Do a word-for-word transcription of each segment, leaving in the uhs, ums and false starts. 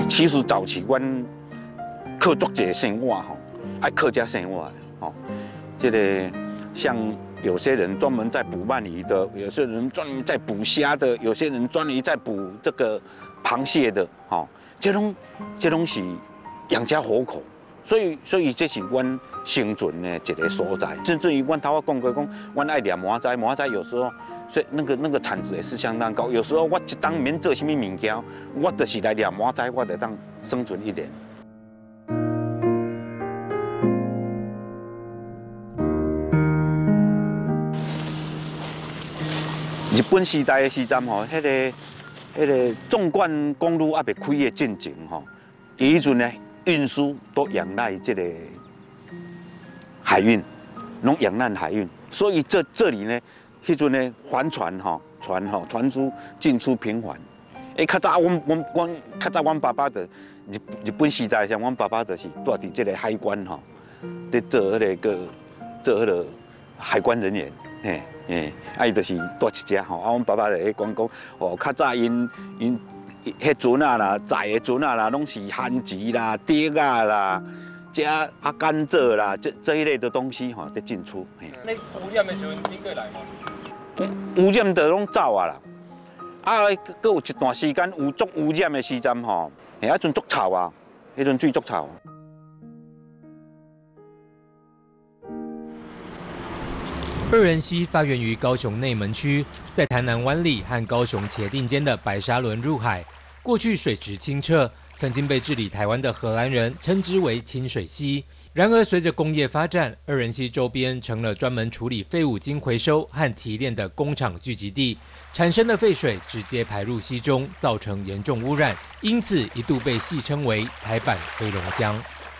其实早期阮刻作者生活吼，爱客家生活吼，这个像有些人专门在捕鳗鱼的，有些人专门在捕虾的，有些人专门在捕这个螃蟹的，吼，这种这种是养家活口。 所以，所以这是阮生存的一个所在。甚至于阮头我讲过，讲阮爱抓麻仔，麻仔有时候，所以那个那个产值也是相当高。有时候我一当免做什么物件，我就是来抓麻仔，我就当生存一年。日本时代的时阵吼，迄个迄个纵贯公路还未开的进程吼，伊迄阵呢。 运输都仰赖这个海运，拢仰赖海运，所以这这里呢，迄阵呢帆船哈、船哈、船出进出频繁。诶，较早阮阮阮较早阮爸爸的日日本时代上，阮爸爸就是住伫这个海关哈，在做迄个做迄个海关人员，嘿嘿，啊伊就是住一只吼，啊阮爸爸就讲讲，哦，较早因因。 迄船啊啦，载的船啊啦，拢是番薯啦、竹啊啦、这啊甘蔗啦，这这一类的东西吼，在进出。 那污染的时候，你过来吗？ 污染的拢走啊啦，啊，佮有一段时间有足污染的时阵吼，哎，迄阵足臭啊，迄阵水足臭。 二仁溪发源于高雄内门区，在台南湾里和高雄茄定间的白沙仑入海，过去水质清澈，曾经被治理台湾的荷兰人称之为清水溪。然而，随着工业发展，二仁溪周边成了专门处理废五金回收和提炼的工厂聚集地，产生的废水直接排入溪中，造成严重污染，因此一度被戏称为台版黑龙江。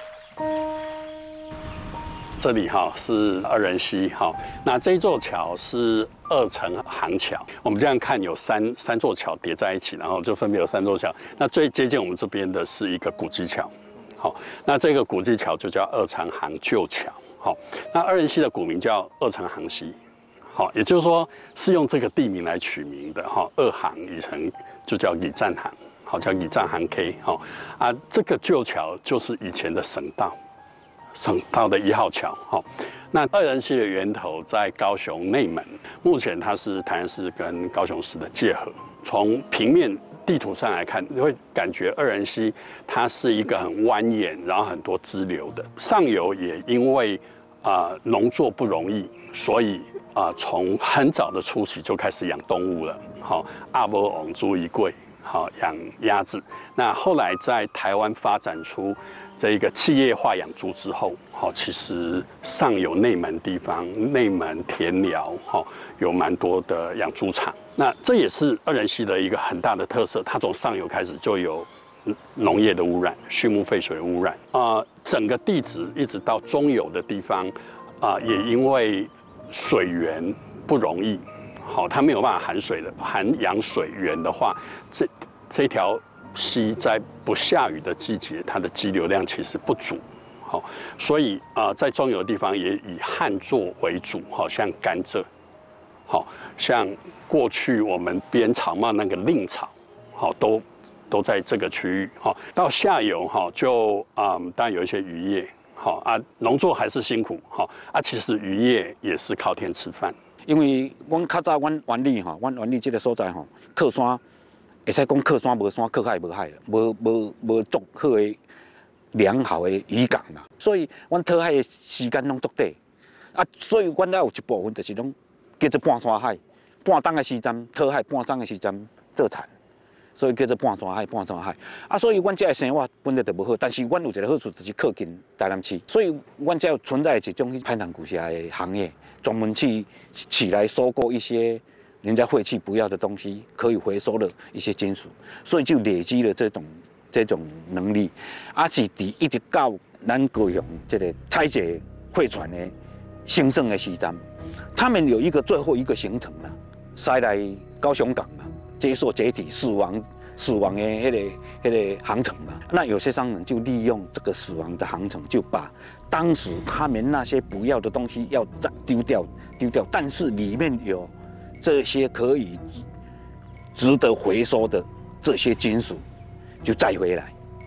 这里哈是二仁溪哈，那这一座桥是二层航桥。我们这样看有三三座桥叠在一起，然后就分别有三座桥。那最接近我们这边的是一个古迹桥，好，那这个古迹桥就叫二层航旧桥。好，那二仁溪的古名叫二层航溪，好，也就是说是用这个地名来取名的哈。二航以前就叫乙站航，好叫乙站航 K 好啊，这个旧桥就是以前的省道。 省道的一号桥，哈，那二仁溪的源头在高雄内门，目前它是台南市跟高雄市的界河。从平面地图上来看，你会感觉二仁溪它是一个很蜿蜒，然后很多支流的。上游也因为啊农、呃、作不容易，所以啊、呃、从很早的初期就开始养动物了，好，阿波翁、猪一贵，好养鸭子。那后来在台湾发展出 这一个企业化养猪之后，好，其实上游内门地方、内门田寮，哈，有蛮多的养猪场。那这也是二仁溪的一个很大的特色，它从上游开始就有农业的污染、畜牧废水的污染啊、呃，整个地质一直到中游的地方啊、呃，也因为水源不容易，好，它没有办法含水的含养水源的话，这这条 溪在不下雨的季节，它的基流量其实不足，好，所以啊、呃，在中游的地方也以旱作为主，好像甘蔗，好像过去我们编草帽那个蔺草，好都都在这个区域，好到下游哈就啊、嗯，当然有一些渔业，好啊，农作还是辛苦，好啊，其实渔业也是靠天吃饭， 因为阮较早阮湾里哈，阮湾里这个所在哈，靠山。 会使讲靠山无山，靠海无海了，无无无足好的良好的渔港啦。所以，阮讨海的时间拢足短啊。所以，阮要有一部分就是拢叫做半山海，半冬的时阵讨海，半冬的时阵做田，所以叫做半山海、半山海。啊，所以阮这个生活本来就无好，但是阮有一个好处就是靠近台南市，所以阮这有存在一种攀谈古峡的行业，专门去起来收购一些 人家废弃不要的东西，可以回收的一些金属，所以就累积了这种这种能力。而且伫一直到咱高雄这个采集废船的兴盛的时阵，他们有一个最后一个行程啦，塞来高雄港嘛，接受解体死亡死亡的那个那个航程嘛。那有些商人就利用这个死亡的航程，就把当时他们那些不要的东西要再丢掉丢掉，但是里面有 这些可以值得回收的这些金属，就载回来，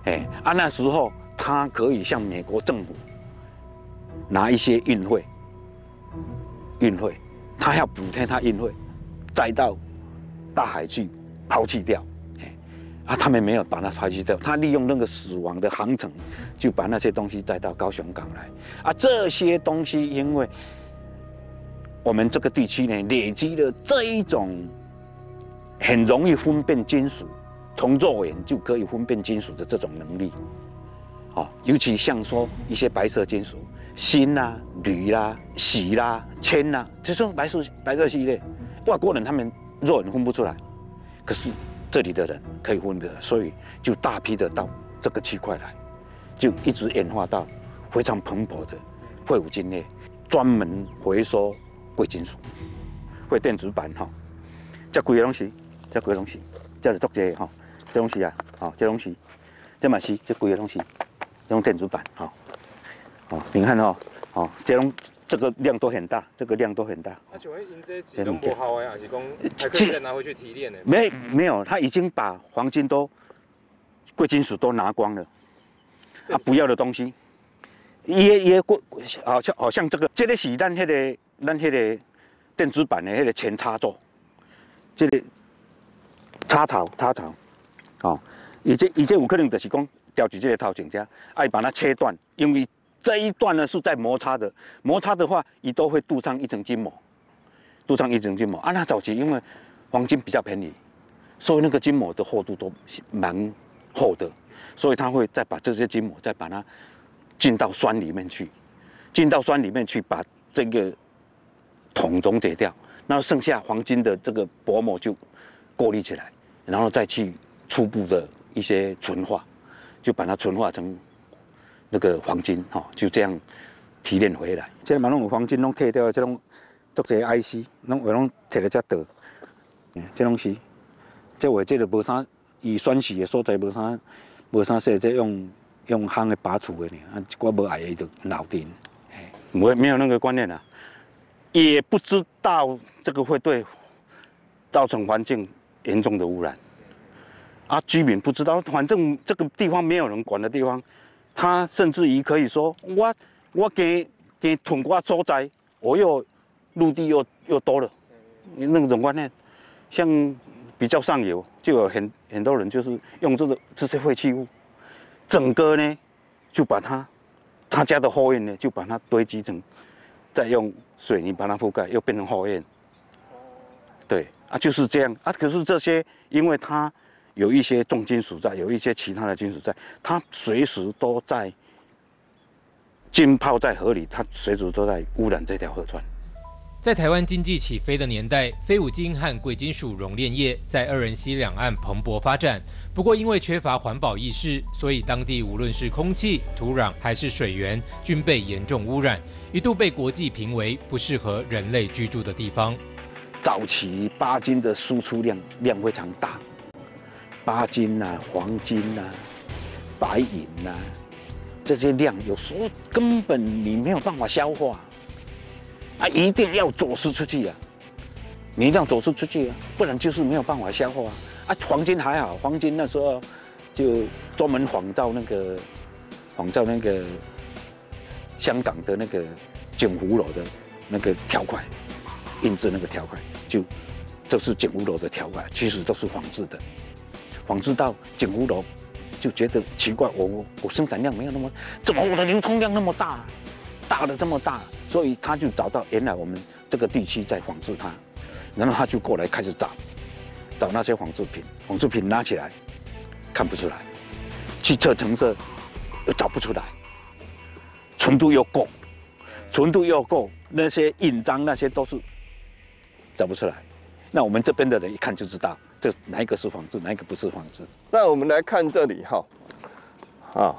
哎，啊，那时候他可以向美国政府拿一些运费，运费，他要补贴他运费，再到大海去抛弃掉。啊，他们没有把它抛弃掉，他利用那个死亡的航程，就把那些东西载到高雄港来。啊，这些东西因为我们这个地区呢，累积了这一种很容易分辨金属，从肉眼就可以分辨金属的这种能力。哦，尤其像说一些白色金属，锌啦、铝啦、锡啦、铅啦，这种白色白色系列，外国人他们肉眼分不出来，可是这里的人可以分别，所以就大批的到这个区块来，就一直演化到非常蓬勃的废五金业，专门回收贵金属、废电子板哈，这几个东西，这几个东西，这是做这哈，这东西啊，哦，这东西，这嘛是这几个东西，这种电子板哈，哦，你看哈，哦，这种。这个量都很大，这个量都很大。 那请问因这几种不好哎，还是讲还可以再拿回去提炼呢？ 没没有，他已经把黄金都贵金属都拿光了，啊，不要的东西，也也过，好像好像这个，这个是咱那个咱那个电子板的那个前插座，这个插槽插槽，哦，以这以这有可能就是讲调取这个头前者，爱把它切断，因为。这一段呢是在摩擦的，摩擦的话，你都会镀上一层筋膜，镀上一层筋膜啊。那早期因为黄金比较便宜，所以那个筋膜的厚度都蛮厚的，所以他会再把这些筋膜再把它进到酸里面去，进到酸里面去把这个铜溶解掉，那剩下黄金的这个薄膜就过滤起来，然后再去初步的一些纯化，就把它纯化成。那个黄金哈、哦，就这样提炼回来。这嘛拢有黄金拢退掉，这种做这 I C， 拢有拢摕来遮倒。这拢是，这话这个无啥，以酸洗的所在无啥，无啥说这用用夯的拔除的呢，啊，我无爱的就脑筋，没没有那个观念啊，也不知道这个会对造成环境严重的污染。啊，居民不知道，反正这个地方没有人管的地方。他甚至于可以说，我我给给囤瓜所在，我又陆地又又多了，那种观念，像比较上游就有很很多人就是用这个这些废弃物，整个呢就把它他家的后院呢就把它堆积成，再用水泥把它覆盖，又变成后院。对啊，就是这样啊。可是这些因为它。有一些重金属在，有一些其他的金属在，它随时都在浸泡在河里，它随时都在污染这条河川。 在台湾经济起飞的年代，非五金和贵金属熔炼业在二仁溪两岸蓬勃发展。不过，因为缺乏环保意识，所以当地无论是空气、土壤还是水源，均被严重污染，一度被国际评为不适合人类居住的地方。 早期钯金的输出量量非常大。钯金啊、黄金啊、白银啊，这些量有时候根本你没有办法消化，啊，一定要走私出去啊！你一定要走私出去啊，不然就是没有办法消化啊。啊，黄金还好，黄金那时候就专门仿照那个仿照那个香港的那个景福楼的那个条款，印制那个条款，就这是景福楼的条款，其实都是仿制的。仿制到景福楼，就觉得奇怪，我我我生产量没有那么，怎么我的流通量那么大，大的这么大，所以他就找到原来我们这个地区在仿制它，然后他就过来开始找，找那些仿制品，仿制品拿起来看不出来，去测成色又找不出来，纯度又够，纯度又够，那些印章那些都是找不出来，那我们这边的人一看就知道。这哪一个是仿制，哪一个不是仿制？ 那我们来看这里哈，啊，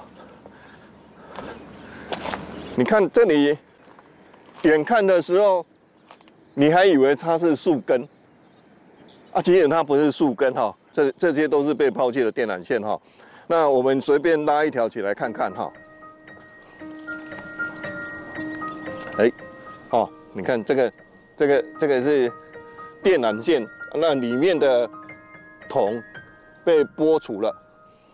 你看这里，远看的时候，你还以为它是树根，啊，其实它不是树根哈，这这些都是被抛弃的电缆线哈。那我们随便拉一条起来看看哈，哎，哦，你看这个，这个这个是电缆线，那里面的铜被剥除了，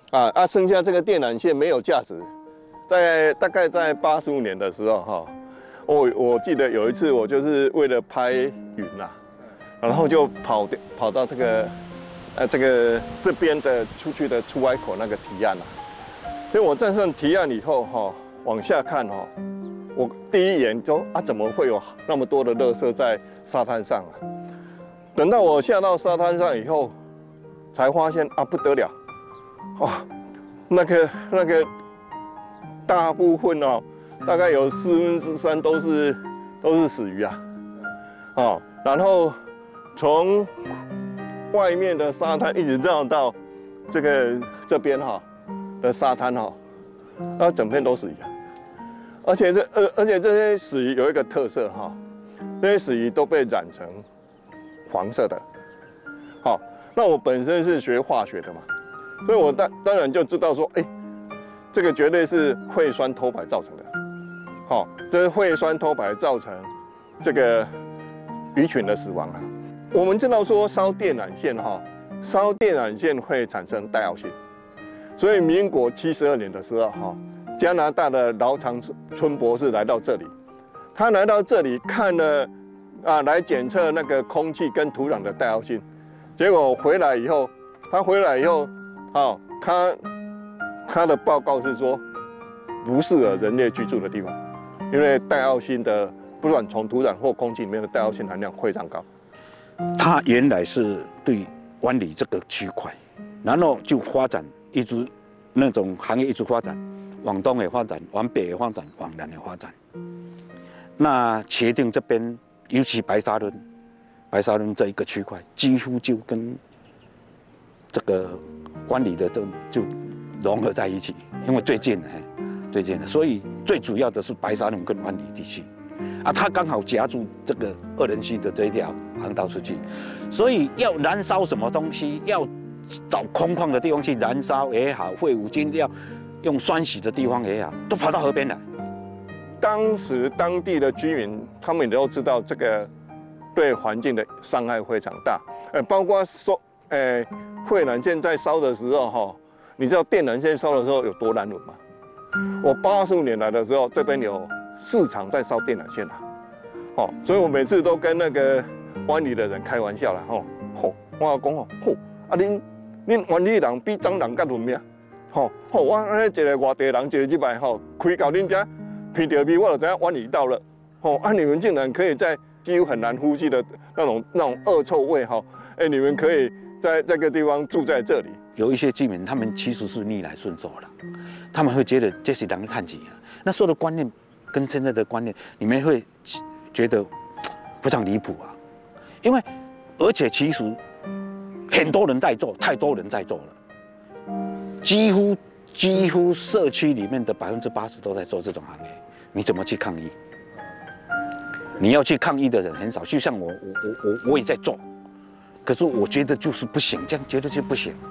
啊啊，剩下这个电缆线没有价值。在大概在八十五年的时候哈，我我记得有一次我就是为了拍云啦，然后就跑跑到这个呃这个这边的出去的出海口那个堤岸啦。所以我站上堤岸以后哈，往下看哈，我第一眼就啊怎么会有那么多的垃圾在沙滩上啊？等到我下到沙滩上以后，才发现啊不得了，哇，那个那个大部分哦，大概有四分之三都是都是死鱼啊，哦，然后从外面的沙滩一直绕到这个这边哈的沙滩哈，那整片都死鱼啊，而且这而而且这些死鱼有一个特色哈，这些死鱼都被染成黄色的，好，那我本身是学化学的嘛，所以我当当然就知道说，哎，这个绝对是氦酸脱排造成的，好，这是氦酸脱排造成这个鱼群的死亡啊。我们知道说烧电缆线哈，烧电缆线会产生戴奥辛，所以民国七十二年的时候哈，加拿大的劳长春博士来到这里，他来到这里看了。啊，来检测那个空气跟土壤的戴奥辛，结果回来以后，他回来以后，哦，他他的报告是说，不适合人类居住的地方，因为戴奥辛的不管从土壤或空气里面的戴奥辛含量非常高。 它原来是对湾里这个区块，然后就发展一直那种行业一直发展，往东也发展，往北也发展，往南也发展。那茄萣这边。尤其白沙仑，白沙仑这一个区块几乎就跟这个湾里的就就融合在一起，因为最近哎，最近的，所以最主要的是白沙仑跟湾里地区，啊，它刚好夹住这个二仁溪的这一条航道出去，所以要燃烧什么东西，要找空旷的地方去燃烧也好，废五金要用酸洗的地方也好，都跑到河边来。 当时当地的居民，他们也都知道这个对环境的伤害非常大。呃，包括说，呃，氦缆线在烧的时候，哈，你知道电缆线烧的时候有多难闻吗？我八十五年来的时候，这边有四场在烧电缆线啊，哦，所以我每次都跟那个湾里的人开玩笑啦，吼，吼，我讲吼，吼，啊，恁恁湾里人比漳人较文明，吼，吼，我安尼一个外地人，一个即摆吼，开到恁家。闻到味，我就知道湾里到了。哦，啊，你们竟然可以在几乎很难呼吸的那种那种恶臭味，哈，哎，你们可以在这个地方住在这里。 有一些居民，他们其实是逆来顺受了，他们会觉得这是人看起啊。那时候的观念跟现在的观念，你们会觉得非常离谱啊。因为而且其实很多人在做，太多人在做了，几乎。几乎社区里面的百分之八十都在做这种行业，你怎么去抗议？你要去抗议的人很少，就像我，我我我我也在做，可是我觉得就是不行，这样觉得就不行。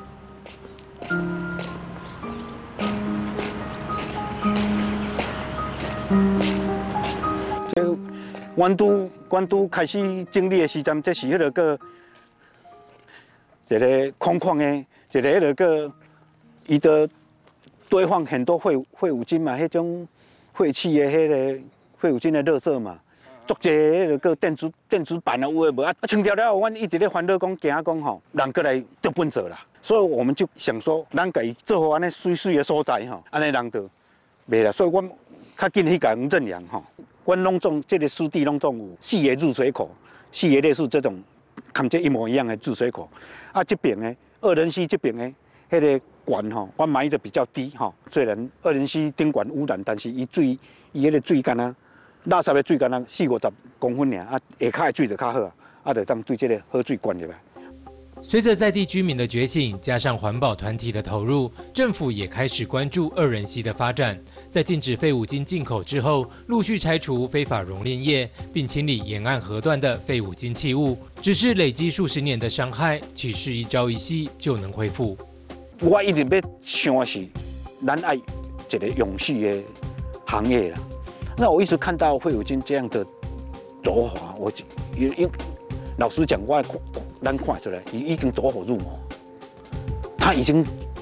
就关都关都开始整理的时阵，这是迄个个一个空旷的，一个迄个个伊的。堆放很多废废五金嘛，迄种废弃的迄个废五金的垃圾嘛，足济迄个个电子电子板啊有诶无啊，清掉了后，阮一直咧烦恼讲，惊讲吼，人过来得本做啦，所以我们就想说，咱家己做好安尼水水的所在吼，安尼人就袂啦，所以阮较紧去甲人认养吼，阮拢种这个湿地拢种有四个入水口，四个类似这种，跟这一模一样的入水口，啊这边呢，二仁溪这边呢。迄个管吼，我埋的比较低吼。虽然二仁溪顶管污染，但是伊水伊迄个水干啊，垃圾的水干啊，四五十公分尔，啊下骹的水就较好啊，啊就当对这个好水灌入来。 随着在地居民的觉醒，加上环保团体的投入，政府也开始关注二仁溪的发展。在禁止废五金进口之后，陆续拆除非法熔炼业，并清理沿岸河段的废五金弃物。只是累积数十年的伤害，岂是一朝一夕就能恢复？ 我一直要想是，咱爱一个永续的行业啦。那我一直看到废五金这样的走法，我因因老实讲，我咱看出来，已已经走火入魔。他已经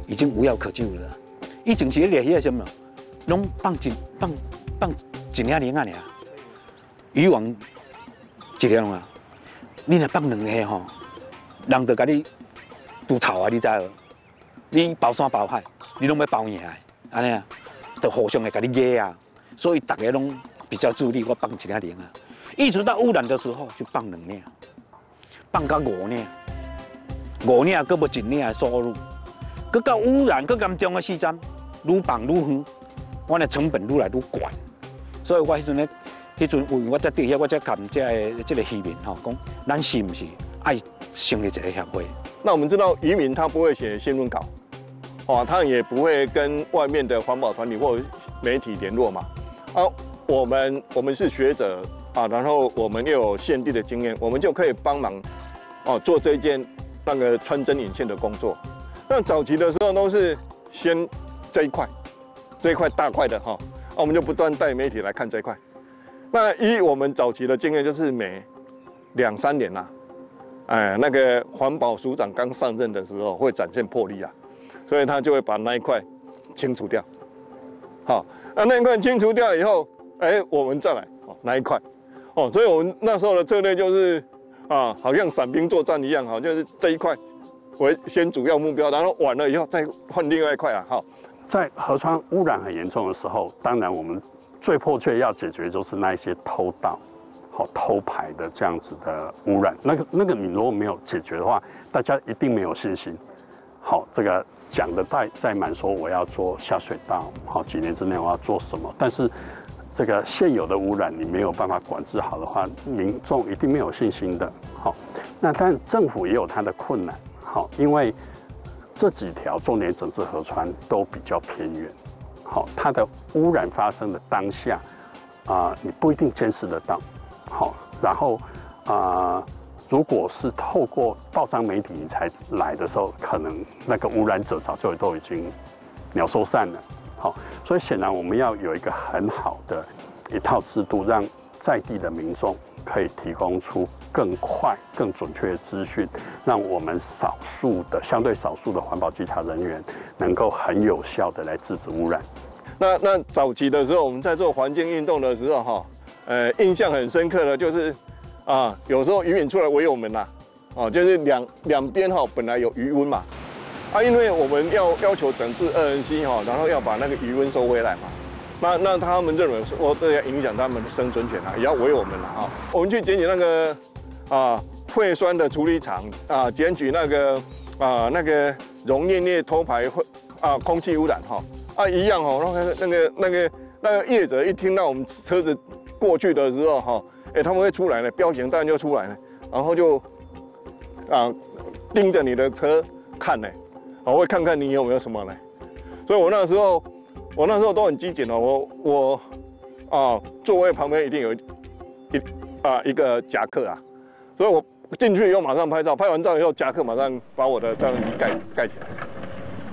已经无药可救了。以前是咧迄什么，拢放一放放一领零啊尔，渔网一领啊，你若放两个吼，人就甲你拄吵啊，你知无？你包山包海，你拢要包赢的，安尼啊，就互相会甲你压啊，所以大家拢比较注意我放一领零啊。一直到污染的时候就放两领，放到五领，五领搁无一领的收入，搁到污染搁严重的时阵，愈放愈远，我的成本愈来愈悬，所以我迄阵咧，迄阵为我才对遐，我才感这个这个渔民吼，讲咱是不是爱成立一个协会？ 那我们知道渔民他不会写新闻稿，哦，他也不会跟外面的环保团体或媒体联络嘛。啊，我们我们是学者啊，然后我们又有现地的经验，我们就可以帮忙哦做这一件那个穿针引线的工作。那早期的时候都是先这一块，这一块大块的哈，啊，我们就不断带媒体来看这一块。那以我们早期的经验，就是每两三年呐，哎，那个环保署长刚上任的时候会展现魄力啊，所以他就会把那一块清除掉。好，那那一块清除掉以后，哎，我们再来哦那一块，哦，所以我们那时候的策略就是啊，好像伞兵作战一样，哈，就是这一块为先主要目标，然后完了以后再换另外一块啊，哈。 在河川污染很严重的时候，当然我们最迫切要解决就是那一些偷盗、好偷排的这样子的污染。那个那个，你如果没有解决的话，大家一定没有信心。好，这个讲的再再满说我要做下水道，好几年之内我要做什么，但是这个现有的污染你没有办法管制好的话，民众一定没有信心的。好，那但政府也有它的困难。好，因为这几条重点整治河川都比较偏远，好，它的污染发生的当下，啊、呃，你不一定监视得到，好，然后啊、呃，如果是透过报章媒体你才来的时候，可能那个污染者早就都已经鸟兽散了，好，所以显然我们要有一个很好的一套制度，让在地的民众可以提供出更快、更准确的资讯，让我们少数的、相对少数的环保稽查人员能够很有效的来制止污染。 那那早期的时候，我们在做环境运动的时候，哈，呃，印象很深刻的就是，啊，有时候渔民出来围我们啦，哦，就是两两边哈本来有渔温嘛，啊，因为我们要要求整治二 N C 哈，然后要把那个渔温收回来嘛。那那他们认为说，这要影响他们的生存权啊，也要围我们了哈。我们去检举那个啊废酸的处理厂啊，检举那个啊那个溶液液偷排啊空气污染哈啊一样哈，那个那个那个那个业者一听到我们车子过去的时候哈，哎他们会出来了，标警当然就出来了，然后就啊盯着你的车看呢，我会看看你有没有什么呢，所以我那时候。我那时候都很机警哦，我我啊座位旁边一定有一一啊一个夹克啊，所以我进去以后马上拍照，拍完照以后夹克马上把我的照相机盖盖起来。